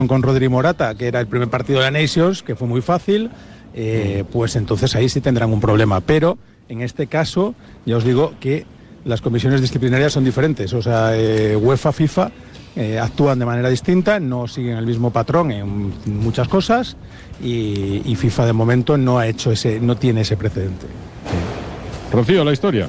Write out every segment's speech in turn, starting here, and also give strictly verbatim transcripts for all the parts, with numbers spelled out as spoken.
con Rodri Morata, que era el primer partido de la Nations, que fue muy fácil, eh, pues entonces ahí sí tendrán un problema. Pero en este caso, ya os digo que las comisiones disciplinarias son diferentes. O sea, eh, UEFA, FIFA eh, actúan de manera distinta, no siguen el mismo patrón en muchas cosas y, y FIFA de momento no ha hecho ese, no tiene ese precedente. Rocío, la historia.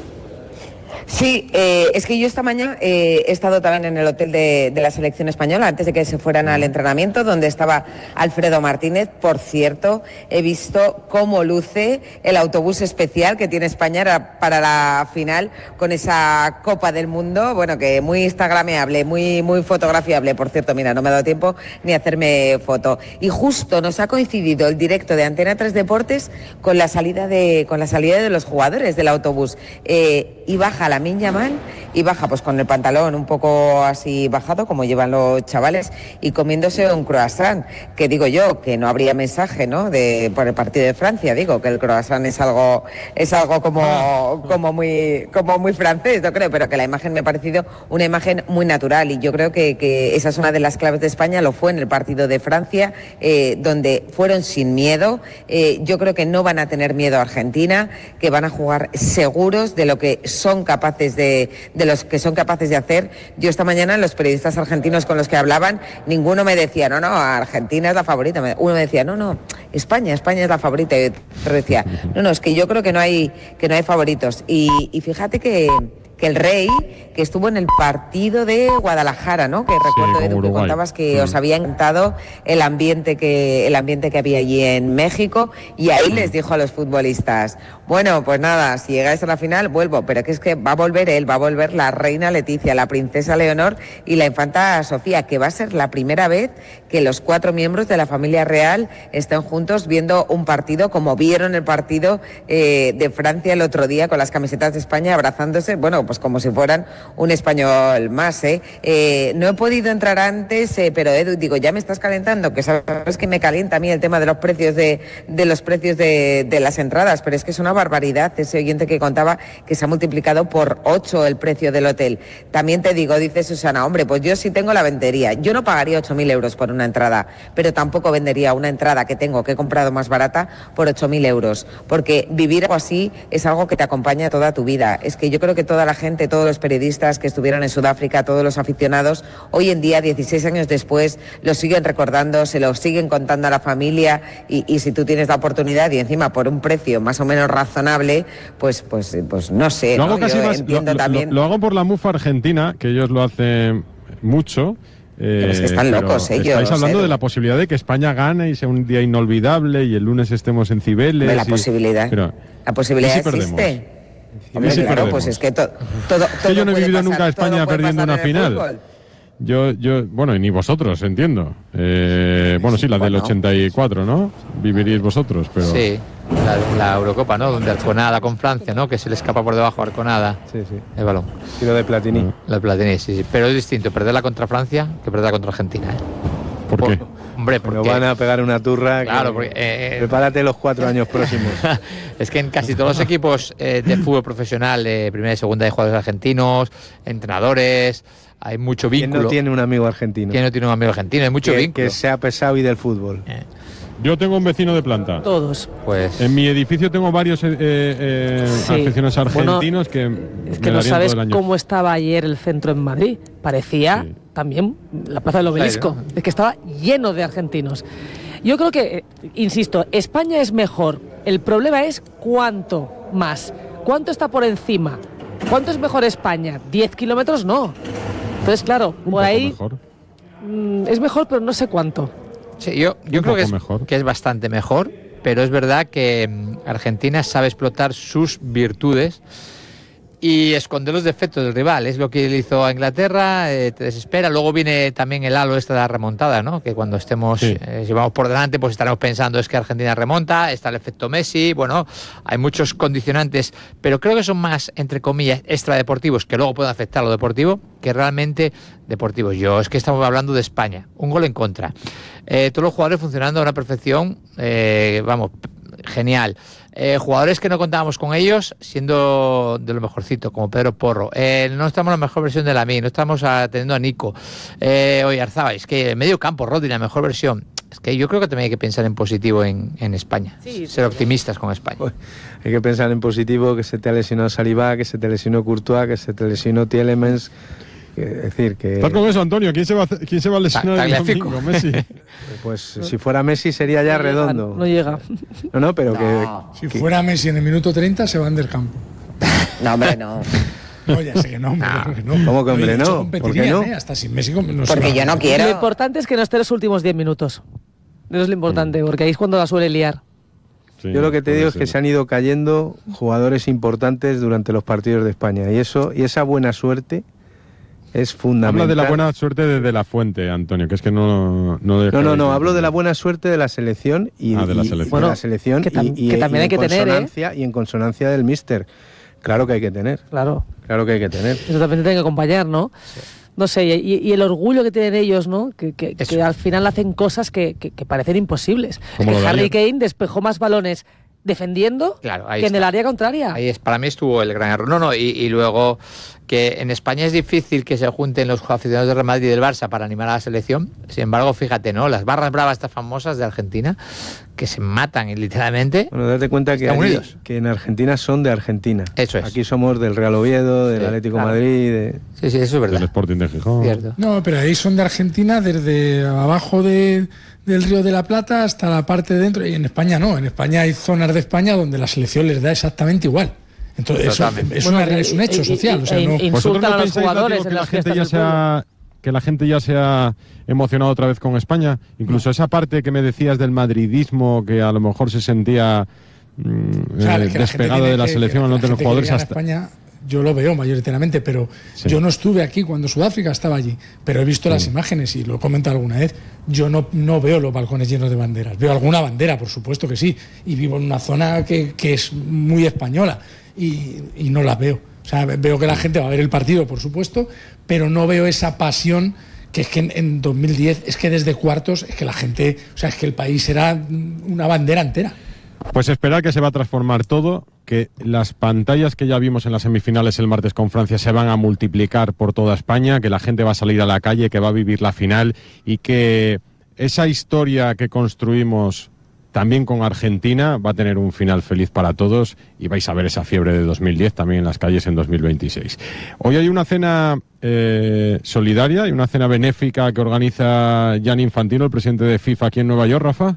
Sí, eh, es que yo esta mañana eh, he estado también en el hotel de, de la selección española antes de que se fueran al entrenamiento, donde estaba Alfredo Martínez. Por cierto, he visto cómo luce el autobús especial que tiene España para la final con esa Copa del Mundo. Bueno, que muy instagrameable, muy, muy fotografiable. Por cierto, mira, no me ha dado tiempo ni hacerme foto. Y justo nos ha coincidido el directo de Antena tres Deportes con la salida de, con la salida de los jugadores del autobús. Eh, y baja Lamine Yamal y baja pues con el pantalón un poco así bajado, como llevan los chavales, y comiéndose un croissant, que digo yo que no habría mensaje, ¿no?, de por el partido de Francia. Digo que el croissant es algo es algo como como muy como muy francés, no creo, pero que la imagen me ha parecido una imagen muy natural, y yo creo que, que esa es una de las claves de España. Lo fue en el partido de Francia, eh, donde fueron sin miedo. Eh, yo creo que no van a tener miedo a Argentina, que van a jugar seguros de lo que son capaces de, de los que son capaces de hacer. Yo esta mañana, los periodistas argentinos con los que hablaban, ninguno me decía, no, no, Argentina es la favorita. Uno me decía, no, no, España, España es la favorita. Y otro decía, no, no, es que yo creo que no hay, que no hay favoritos. Y, y fíjate que, que el Rey, que estuvo en el partido de Guadalajara, ¿no?, que recuerdo, sí, Edu, que contabas que mm. os había encantado el ambiente que el ambiente que había allí en México, y ahí mm. les dijo a los futbolistas, bueno, pues nada, si llegáis a la final vuelvo, pero que es que va a volver él, va a volver la reina Leticia, la princesa Leonor y la infanta Sofía, que va a ser la primera vez que los cuatro miembros de la familia real estén juntos viendo un partido, como vieron el partido eh, de Francia el otro día, con las camisetas de España abrazándose, bueno, pues como si fueran un español más, ¿eh? Eh, no he podido entrar antes, eh, pero Edu, digo, ya me estás calentando, que sabes que me calienta a mí el tema de los precios de, de los precios de, de las entradas, pero es que es una barbaridad ese oyente que contaba que se ha multiplicado por ocho el precio del hotel. También te digo, dice Susana, hombre, pues yo sí tengo la vendería, yo no pagaría ocho mil euros por una entrada, pero tampoco vendería una entrada que tengo, que he comprado más barata, por ocho mil euros, porque vivir algo así es algo que te acompaña toda tu vida. Es que yo creo que toda la gente, todos los periodistas que estuvieron en Sudáfrica, todos los aficionados, hoy en día, dieciséis años después, lo siguen recordando, se lo siguen contando a la familia, y, y si tú tienes la oportunidad y encima por un precio más o menos razonable, pues pues pues no sé, lo ¿no? hago casi Yo más, entiendo lo, también. Lo, lo hago por la mufa argentina, que ellos lo hacen mucho. Eh, pero es que están locos ellos. Estáis hablando eh, de la posibilidad de que España gane y sea un día inolvidable y el lunes estemos en Cibeles. De la y, posibilidad. Pero, la posibilidad si existe. Perdemos? Hombre, si claro, perdemos? pues es que to, todo, todo que yo no he vivido pasar, nunca a España perdiendo una final. Fútbol. Yo, yo, bueno, y ni vosotros, entiendo. Eh, bueno, sí, la bueno. del ochenta y cuatro, ¿no? Viviríais vosotros, pero... Sí, la, la Eurocopa, ¿no? Donde Arconada con Francia, ¿no? Que se le escapa por debajo a Arconada. Sí, sí. El balón. Y lo de Platini. No. La de Platini, sí, sí. Pero es distinto perderla contra Francia que perderla contra Argentina, ¿eh? ¿Por Por, qué? Hombre, porque... Nos van a pegar una turra. Claro, que... porque... Eh, Prepárate los cuatro años próximos. Es que en casi todos los equipos eh, de fútbol profesional, de primera y segunda, de jugadores argentinos, entrenadores... Hay mucho vínculo. ¿Quién no tiene un amigo argentino? ¿Quién no tiene un amigo argentino? Hay mucho que, vínculo. Que sea pesado y del fútbol. Eh. Yo tengo un vecino de planta. Todos. Pues... En mi edificio tengo varios eh, eh, sí. aficionados argentinos bueno, que... Es que no sabes cómo estaba ayer el centro en Madrid. Parecía sí. también la Plaza del Obelisco. ¿no? Es que estaba lleno de argentinos. Yo creo que, insisto, España es mejor. El problema es cuánto más. ¿Cuánto está por encima? ¿Cuánto es mejor España? ¿diez kilómetros? No. Entonces, claro, un por ahí mejor. Mm, es mejor, pero no sé cuánto. Sí, yo, yo creo que es, que es bastante mejor, pero es verdad que Argentina sabe explotar sus virtudes y esconder los defectos del rival. Es lo que le hizo a Inglaterra, eh, te desespera. Luego viene también el halo esta de la remontada, ¿no? Que cuando estemos, sí. eh, si vamos por delante, pues estaremos pensando es que Argentina remonta, está el efecto Messi, bueno, hay muchos condicionantes, pero creo que son más, entre comillas, extradeportivos, que luego pueden afectar a lo deportivo, que realmente deportivos. Yo, es que estamos hablando de España, un gol en contra. Eh, todos los jugadores funcionando a una perfección, eh, vamos, genial. Eh, jugadores que no contábamos con ellos, siendo de lo mejorcito, como Pedro Porro. Eh, no estamos en la mejor versión de Lamine, no estamos atendiendo a Nico. Eh, Oyarzabal, es que medio campo, Rodri, la mejor versión. Es que yo creo que también hay que pensar en positivo en, en España. Sí, ser optimistas con España. Hay que pensar en positivo, que se te ha lesionado Saliba, que se te lesionó Courtois, que se te lesionó Tielemans. Es decir, que... Estás con eso, Antonio. ¿Quién se va a, quién se va a lesionar el domingo? Messi. Pues si fuera Messi sería ya no redondo. Llega, no llega. No, no, pero no. que... Si que... fuera Messi en el minuto treinta se van del campo. No, hombre, no. No, ya sé que no, hombre, no. Que no. ¿Cómo que hombre no? ¿Por qué no? ¿eh? Hasta sin Messi no. Porque yo no quiero. Lo importante es que no esté los últimos diez minutos. Eso es lo importante, porque ahí es cuando la suele liar. Sí, yo lo que te digo es que se han ido cayendo jugadores importantes durante los partidos de España y eso y esa buena suerte es fundamental. Habla de la buena suerte de, de la fuente, Antonio, que es que no... No, no, no, no, hablo de la buena suerte de la selección y, ah, de la y, selección. Bueno, de la selección que, tam y, y, que también y hay que tener, ¿eh? Y en consonancia del míster. Claro que hay que tener. Claro. Claro que hay que tener. Eso también tiene que acompañar, ¿no? Sí. No sé, y, y el orgullo que tienen ellos, ¿no? Que, que, que al final hacen cosas que, que, que parecen imposibles. Es que Harry Kane despejó más balones defendiendo claro, que está. en el área contraria. Ahí es, para mí estuvo el gran error. No, no, y, y luego que en España es difícil que se junten los aficionados del Real Madrid y del Barça para animar a la selección. Sin embargo, fíjate, ¿no? Las barras bravas estas famosas de Argentina que se matan literalmente. Bueno, date cuenta que, allí, que en Argentina son de Argentina. Eso es. Aquí somos del Real Oviedo, del sí, Atlético claro. Madrid. De... Sí, sí, eso es verdad. Del Sporting de Gijón. Cierto. No, pero ahí son de Argentina desde abajo de, del Río de la Plata hasta la parte de dentro. Y en España no. En España hay zonas de España donde la selección les da exactamente igual. Entonces, eso, es, bueno, una, es un hecho y, social. Y, o sea, e no... Insultan a los jugadores en las fiestas del pueblo. Que la gente ya se ha emocionado otra vez con España. Incluso no. esa parte que me decías del madridismo, que a lo mejor se sentía mmm, o sea, eh, despegado de la que, selección al no tener jugadores hasta... España, yo lo veo mayoritariamente, pero sí. yo no estuve aquí cuando Sudáfrica estaba allí, pero he visto sí. las imágenes y lo he comentado alguna vez. Yo no, no veo los balcones llenos de banderas. Veo alguna bandera, por supuesto que sí, y vivo en una zona que, que es muy española y, y no la veo. O sea, veo que la gente va a ver el partido, por supuesto, pero no veo esa pasión que es que en, en dos mil diez, es que desde cuartos, es que la gente, o sea, es que el país era una bandera entera. Pues esperar que se va a transformar todo, que las pantallas que ya vimos en las semifinales el martes con Francia se van a multiplicar por toda España, que la gente va a salir a la calle, que va a vivir la final y que esa historia que construimos también con Argentina va a tener un final feliz para todos y vais a ver esa fiebre de dos mil diez también en las calles en dos mil veintiséis. Hoy hay una cena eh, solidaria y una cena benéfica que organiza Gianni Infantino, el presidente de FIFA aquí en Nueva York, Rafa.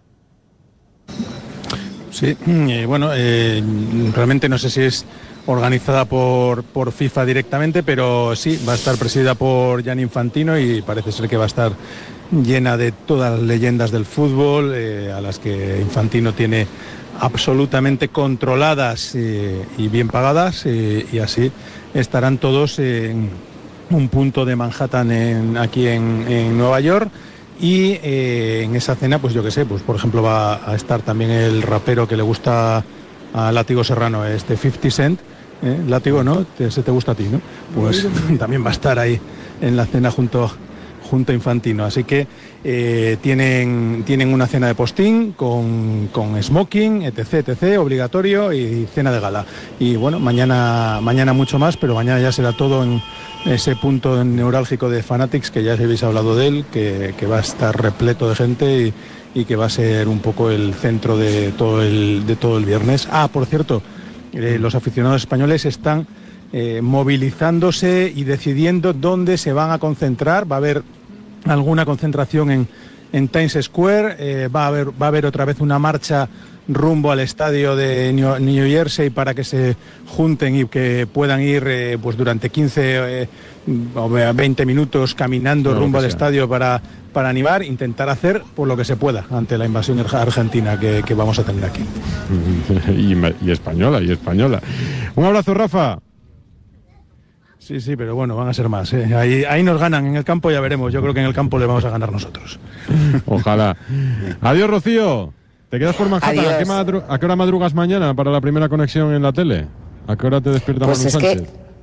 Sí, eh, bueno, eh, realmente no sé si es organizada por, por FIFA directamente, pero sí, va a estar presidida por Gianni Infantino y parece ser que va a estar llena de todas las leyendas del fútbol, eh, a las que Infantino tiene absolutamente controladas eh, y bien pagadas, eh, y así estarán todos en un punto de Manhattan en, aquí en, en Nueva York. Y eh, en esa cena, pues yo qué sé, pues por ejemplo va a estar también el rapero que le gusta a Látigo Serrano, este cincuenta Cent, ¿eh? Látigo, ¿no? Te, se te gusta a ti, ¿no? Pues también va a estar ahí en la cena junto, junto a Infantino. Así que eh, tienen, tienen una cena de postín con, con smoking, etc, etc, obligatorio, y cena de gala. Y bueno, mañana, mañana mucho más, pero mañana ya será todo en ese punto neurálgico de Fanatics, que ya habéis hablado de él, que, que va a estar repleto de gente y, y que va a ser un poco el centro de todo el, de todo el viernes. Ah, por cierto, eh, los aficionados españoles están eh, movilizándose y decidiendo dónde se van a concentrar. Va a haber alguna concentración en, en Times Square, eh, va a haber, va a haber otra vez una marcha rumbo al estadio de New, New Jersey para que se junten y que puedan ir eh, pues durante quince eh, o veinte minutos caminando no, rumbo al estadio para, para animar, intentar hacer por lo que se pueda ante la invasión argentina que, que vamos a tener aquí. y, y española, y española. Un abrazo, Rafa. Sí, sí, pero bueno, van a ser más, ¿eh? Ahí, ahí nos ganan, en el campo ya veremos. Yo creo que en el campo le vamos a ganar nosotros. Ojalá. Adiós, Rocío. ¿Te quedas por Manhattan? ¿A qué, madru- ¿A qué hora madrugas mañana para la primera conexión en la tele? ¿A qué hora te despierta pues Manu es Sánchez? Que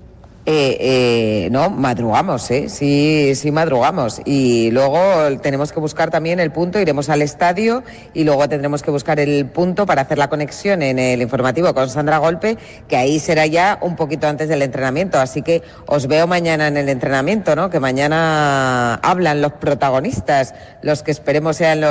Eh, eh, no, madrugamos, ¿eh? Sí, sí madrugamos. Y luego tenemos que buscar también el punto, iremos al estadio y luego tendremos que buscar el punto para hacer la conexión en el informativo con Sandra Golpe, que ahí será ya un poquito antes del entrenamiento. Así que os veo mañana en el entrenamiento, ¿no? Que mañana hablan los protagonistas, los que esperemos sean los